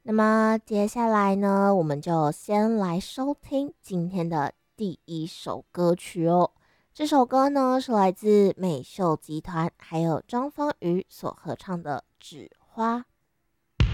那么接下来呢，我们就先来收听今天的第一首歌曲哦。这首歌呢是来自美秀集团还有张丰宇所合唱的《纸花》。